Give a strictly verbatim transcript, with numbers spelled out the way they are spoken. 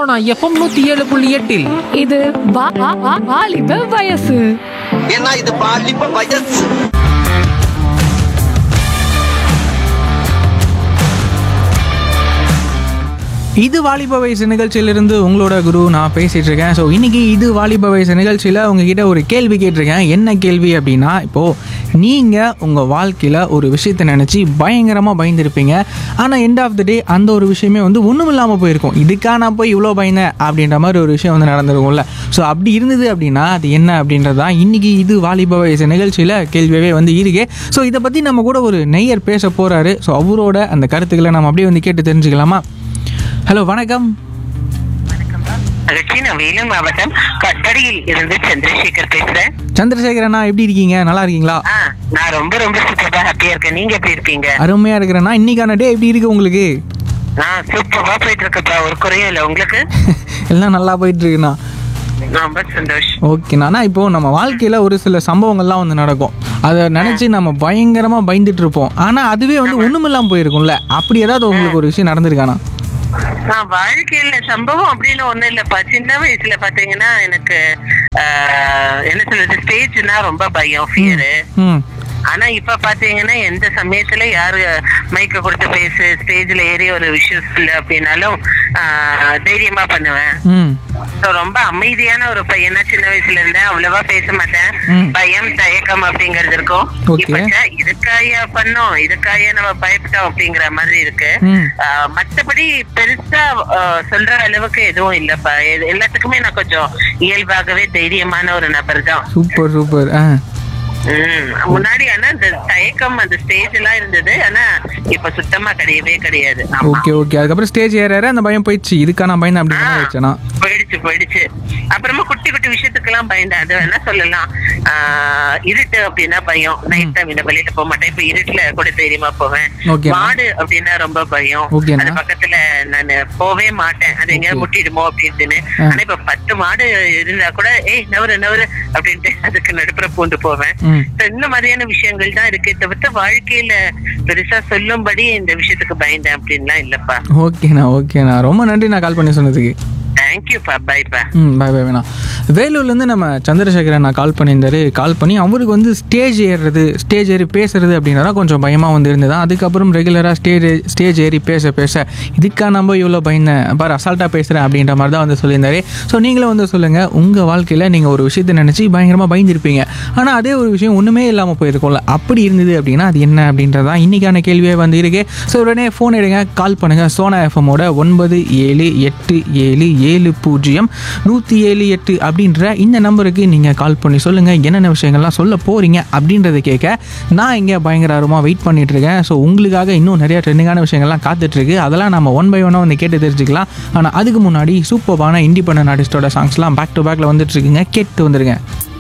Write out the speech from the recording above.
Sona FM நூத்தி ஏழு புள்ளி எட்டில் இது வா- வா- வா- வாலிப வயசு. ஏன்னா இது பாலிப்ப வயசு. இது வாலிப வயசு நிகழ்ச்சியிலிருந்து உங்களோட குரு நான் பேசிகிட்டு இருக்கேன். ஸோ இன்றைக்கி இது வாலிப வயசு நிகழ்ச்சியில் உங்ககிட்ட ஒரு கேள்வி கேட்டிருக்கேன். என்ன கேள்வி அப்படின்னா, இப்போது நீங்கள் உங்கள் வாழ்க்கையில் ஒரு விஷயத்தை நினச்சி பயங்கரமாக பயந்துருப்பீங்க. ஆனால் எண்ட் ஆஃப் த டே அந்த ஒரு விஷயமே வந்து ஒன்றும் இல்லாமல் போயிருக்கும். இதுக்காக நான் போய் இவ்வளோ பயந்தேன் அப்படின்ற மாதிரி ஒரு விஷயம் வந்து நடந்திருக்கும்ல. ஸோ அப்படி இருந்தது அப்படின்னா அது என்ன அப்படின்றது தான் இன்றைக்கி இது வாலிப வயசு நிகழ்ச்சியில் கேள்வியாகவே வந்து இருக்கு. ஸோ இதை பற்றி நம்ம கூட ஒரு நெய்யர் பேச போகிறாரு. ஸோ அவரோட அந்த கருத்துக்களை நம்ம அப்படியே வந்து கேட்டு தெரிஞ்சுக்கலாமா? ஹலோ, வணக்கம். மகிழ்ச்சி. நான் வேலூர் மாவட்டம் கட்டடியில் இருந்து சந்திரசேகர் பேசுறேன். சந்திரசேகரண்ணா, எப்படி இருக்கீங்க? நல்லா இருக்கீங்களா? ஆ, நான் ரொம்ப ரொம்ப சூப்பரா ஹாப்பியா இருக்கேன். நீங்க எப்படி இருக்கீங்க? அருமையா இருக்கிறேண்ணா. இன்னைக்கான டே எப்படி இருக்கு உங்களுக்கு? நான் சூப்பரா போயிட்டு இருக்கப்பா, ஒரு குறையும் இல்லை உங்களுக்கு? எல்லாம் நல்லா போயிட்டு இருக்குண்ணா. ரொம்ப சந்தோஷம். ஓகேண்ணா. இப்போ நம்ம வாழ்க்கையில ஒரு சில சம்பவங்கள்லாம் வந்து நடக்கும். அதை நினைச்சு நம்ம பயங்கரமா பயந்துட்டு இருப்போம். ஆனா அதுவே வந்து ஒண்ணுமில்லாம போயிருக்கும்ல. அப்படி ஏதாவது உங்களுக்கு ஒரு விஷயம் நடந்திருக்கானா? நான் வாழ்க்கையில சம்பவம் அப்படின்னு ஒண்ணும் இல்லப்பா. சின்ன வயசுல பாத்தீங்கன்னா எனக்கு ஆஹ், என்ன சொல்றது, ஸ்டேஜ்னா ரொம்ப பயம், ஃபியரு. ம். ஆனா இப்ப பாத்தீங்கன்னா எந்த சமயத்துல யாரு மைக்க கொடுத்து பேசு, ஸ்டேஜ்ல ஏறி ஒரு விஷயம் இல்ல அப்படின்னாலும் ஆஹ், தைரியமா பண்ணுவேன். ம். So, ரொம்ப அமைதியான ஒரு பையனா சின்ன வயசுல இருந்தேன். அவ்வளவா பேச மாட்டேன். ம். பயம், தயக்கம் அப்படிங்கறது இருக்கும். Okay. இப்ப ச்சே, இதுக்காயா பண்ணோம், இதுக்காயா நம்ம பயப்பட்டோம் அப்படிங்கிற மாதிரி இருக்கு. ம். ஆஹ், மத்தபடி பெருசா ஆஹ், சொல்ற அளவுக்கு எதுவும் இல்லப்பா. எ- எல்லாத்துக்குமே நான் கொஞ்சம் இயல்பாகவே தைரியமான ஒரு நபர் தான். Super super. ஆ. உம் முன்னாடி ஆனா இந்த தயக்கம், அந்த ஸ்டேஜ் எல்லாம் இருந்தது. ஆனா இப்ப சுத்தமா கிடையவே கிடையாது. ஆமா. Okay okay. அதுக்கப்புறம் ஸ்டேஜ் ஏற ஏற அந்த பயம் போயிடுச்சு. இதுக்கா நான் பயந்து அப்படி ஆ, வச்சேனா? போயிடுச்சு போயிடுச்சு. அப்புறமா குட்டி குட்டி விஷயத்துக்கு எல்லாம் பயந்தேன். அது வேணா சொல்லலாம். ஆஹ், இருட்டு அப்படின்னா பயம். நைட் டைம் இந்த வெளியில போக மாட்டேன். இப்ப இருட்டுல கூட தைரியமா போவேன். Okay. மாடு அப்படின்னா ரொம்ப பயம். Okay, அது அண்ணா. பக்கத்துல நான் போவே மாட்டேன். அது எங்க Okay. முட்டிடுமோ அப்படின்னு. ஆ. ஆனா இப்ப பத்து மாடு இருந்தா கூட ஏய் நவரு நவரு அப்படின்ட்டு அதுக்கு நடுப்புற பூந்து போவேன். ம். So, இந்த மாதிரியான விஷயங்கள் தான் இருக்கே தவிர்த்து வாழ்க்கையில பெருசா சொல்லும்படி இந்த விஷயத்துக்கு பயந்தேன் அப்படின்லாம் இல்லப்பா. ஓகேண்ணா ஓகேண்ணா. ரொம்ப நன்றி நான் கால் பண்ணி சொன்னதுக்கு. தேங்க்யூப்பா. பைப்பா. ம். பாய் பாய் வேணா. வேலூர்லேருந்து நம்ம சந்திரசேகரன் நான் கால் பண்ணியிருந்தாரு. கால் பண்ணி அவருக்கு வந்து ஸ்டேஜ் ஏறுறது, ஸ்டேஜ் ஏறி பேசுறது அப்படின்னா கொஞ்சம் பயமாக வந்து இருந்தது. அதுக்கப்புறம் ரெகுலராக ஸ்டேஜ் ஸ்டேஜ் ஏறி பேச பேச இதுக்காக நம்ம இவ்வளோ பயந்தேன் பாரு, அசால்ட்டாக பேசுகிறேன் அப்படின்ற மாதிரி தான் வந்து சொல்லியிருந்தாரு. ஸோ நீங்களும் வந்து சொல்லுங்கள், உங்கள் வாழ்க்கையில் நீங்கள் ஒரு விஷயத்தை நினச்சி பயங்கரமாக பயந்துருப்பீங்க. ஆனால் அதே ஒரு விஷயம் ஒன்றுமே இல்லாமல் போயிருக்கும்ல. அப்படி இருந்தது அப்படின்னா அது என்ன அப்படின்றதான் இன்றைக்கான கேள்வியே வந்து இருக்கு. ஸோ உடனே ஃபோன் எடுங்க, கால் பண்ணுங்கள். சோனா எஃப்எம்மோட ஒன்பது ஏழு எட்டு ஏழு ஏழு பூஜ்ஜியம் நூற்றி ஏழு எட்டு அப்படின்ற இந்த நம்பருக்கு நீங்கள் கால் பண்ணி சொல்லுங்கள் என்னென்ன விஷயங்கள்லாம் சொல்ல போகிறீங்க அப்படின்றத கேட்க நான் இங்கே பயங்கர ஆர்வமாக வெயிட் பண்ணிட்டு இருக்கேன். ஸோ உங்களுக்காக இன்னும் நிறைய ட்ரெண்டிங்கான விஷயங்கள்லாம் காத்துட்ருக்கு. அதெல்லாம் நம்ம ஒன் பை ஒன்னாக வந்து கேட்டு தெரிஞ்சுக்கலாம். ஆனால் அதுக்கு முன்னாடி சூப்பரான இண்டிபெண்டன்ட் ஆர்டிஸ்டோட சாங்ஸ்லாம் பேக் டு பேக்கில் வந்துட்டு இருக்குங்க. கேட்டு வந்துருங்க.